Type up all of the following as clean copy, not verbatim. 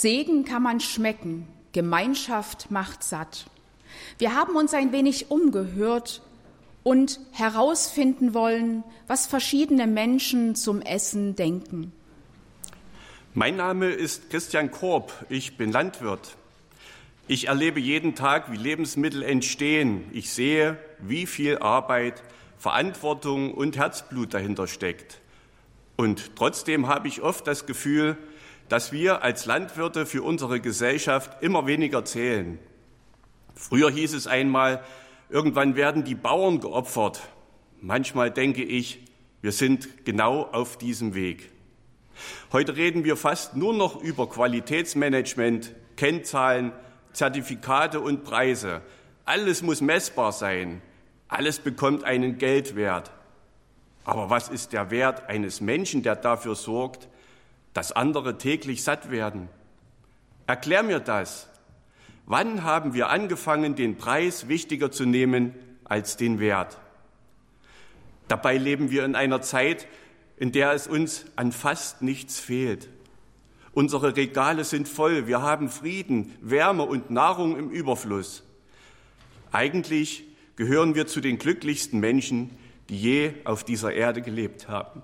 Segen kann man schmecken, Gemeinschaft macht satt. Wir haben uns ein wenig umgehört und herausfinden wollen, was verschiedene Menschen zum Essen denken. Mein Name ist Christian Korb, ich bin Landwirt. Ich erlebe jeden Tag, wie Lebensmittel entstehen. Ich sehe, wie viel Arbeit, Verantwortung und Herzblut dahinter steckt. Und trotzdem habe ich oft das Gefühl, dass wir als Landwirte für unsere Gesellschaft immer weniger zählen. Früher hieß es einmal, irgendwann werden die Bauern geopfert. Manchmal denke ich, wir sind genau auf diesem Weg. Heute reden wir fast nur noch über Qualitätsmanagement, Kennzahlen, Zertifikate und Preise. Alles muss messbar sein. Alles bekommt einen Geldwert. Aber was ist der Wert eines Menschen, der dafür sorgt, dass andere täglich satt werden? Erklär mir das. Wann haben wir angefangen, den Preis wichtiger zu nehmen als den Wert? Dabei leben wir in einer Zeit, in der es uns an fast nichts fehlt. Unsere Regale sind voll, wir haben Frieden, Wärme und Nahrung im Überfluss. Eigentlich gehören wir zu den glücklichsten Menschen, die je auf dieser Erde gelebt haben.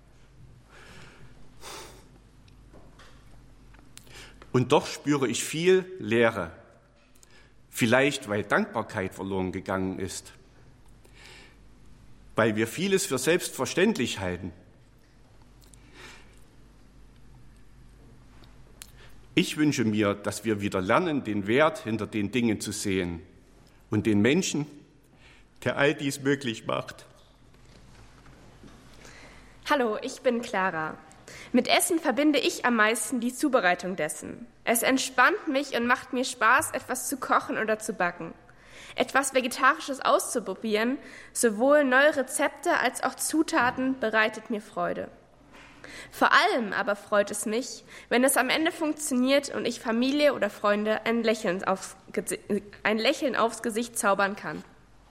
Und doch spüre ich viel Leere, vielleicht weil Dankbarkeit verloren gegangen ist, weil wir vieles für selbstverständlich halten. Ich wünsche mir, dass wir wieder lernen, den Wert hinter den Dingen zu sehen und den Menschen, der all dies möglich macht. Hallo, ich bin Clara. Mit Essen verbinde ich am meisten die Zubereitung dessen. Es entspannt mich und macht mir Spaß, etwas zu kochen oder zu backen. Etwas Vegetarisches auszuprobieren, sowohl neue Rezepte als auch Zutaten, bereitet mir Freude. Vor allem aber freut es mich, wenn es am Ende funktioniert und ich Familie oder Freunde ein Lächeln aufs Gesicht zaubern kann.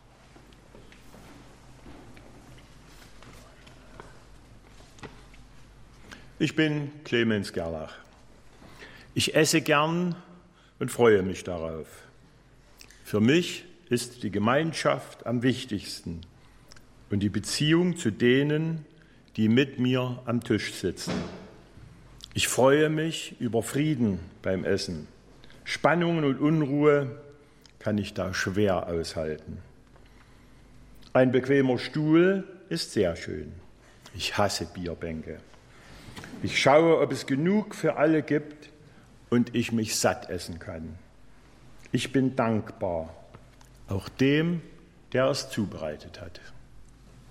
Ich bin Clemens Gerlach. Ich esse gern und freue mich darauf. Für mich ist die Gemeinschaft am wichtigsten und die Beziehung zu denen, die mit mir am Tisch sitzen. Ich freue mich über Frieden beim Essen. Spannungen und Unruhe kann ich da schwer aushalten. Ein bequemer Stuhl ist sehr schön. Ich hasse Bierbänke. Ich schaue, ob es genug für alle gibt und ich mich satt essen kann. Ich bin dankbar, auch dem, der es zubereitet hat.